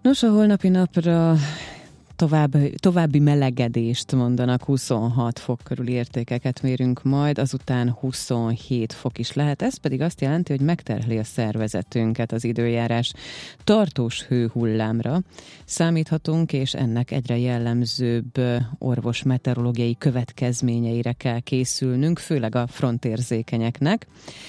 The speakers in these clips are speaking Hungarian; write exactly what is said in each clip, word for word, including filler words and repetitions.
Nos, a holnapi napra tovább, további melegedést mondanak, huszonhat fok körüli értékeket mérünk majd, azután huszonhét fok is lehet. Ez pedig azt jelenti, hogy megterheli a szervezetünket az időjárás. Tartós hőhullámra számíthatunk, és ennek egyre jellemzőbb orvos meteorológiai következményeire kell készülnünk, főleg a frontérzékenyeknek.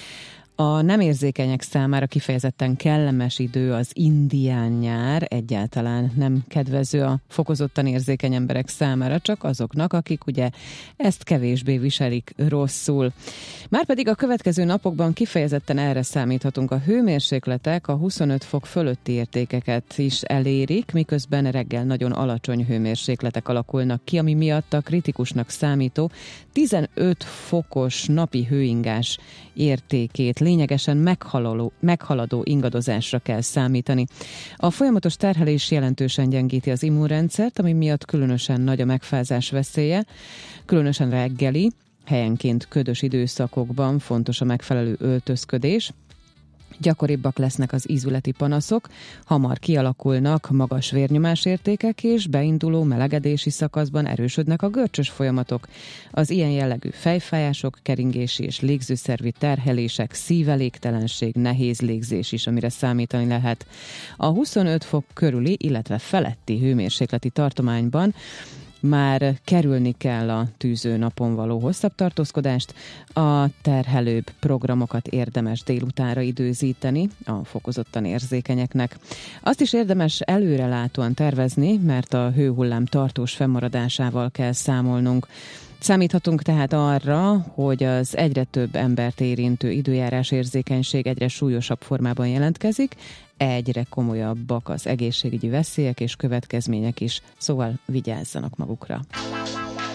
A nem érzékenyek számára kifejezetten kellemes idő az indián nyár, egyáltalán nem kedvező a fokozottan érzékeny emberek számára, csak azoknak, akik ugye ezt kevésbé viselik rosszul. Márpedig a következő napokban kifejezetten erre számíthatunk. A hőmérsékletek a huszonöt fok fölötti értékeket is elérik, miközben reggel nagyon alacsony hőmérsékletek alakulnak ki, ami miatt a kritikusnak számító tizenöt fokos napi hőingás értékét lényegesen meghaladó, meghaladó ingadozásra kell számítani. A folyamatos terhelés jelentősen gyengíti az immunrendszert, ami miatt különösen nagy a megfázás veszélye, különösen reggeli, helyenként ködös időszakokban fontos a megfelelő öltözködés. Gyakoribbak lesznek az ízületi panaszok, hamar kialakulnak magas vérnyomásértékek, és beinduló melegedési szakaszban erősödnek a görcsös folyamatok. Az ilyen jellegű fejfájások, keringési és légzőszervi terhelések, szívelégtelenség, nehéz légzés is, amire számítani lehet. A huszonöt fok körüli, illetve feletti hőmérsékleti tartományban már kerülni kell a tűző napon való hosszabb tartózkodást, a terhelőbb programokat érdemes délutánra időzíteni a fokozottan érzékenyeknek. Azt is érdemes előrelátóan tervezni, mert a hőhullám tartós fennmaradásával kell számolnunk. Számíthatunk tehát arra, hogy az egyre több embert érintő időjárás érzékenység egyre súlyosabb formában jelentkezik, egyre komolyabbak az egészségügyi veszélyek és következmények is, szóval vigyázzanak magukra.